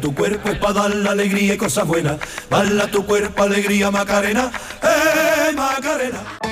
Tu cuerpo es para dar la alegría y cosas buenas. Baila tu cuerpo, alegría, Macarena, Macarena.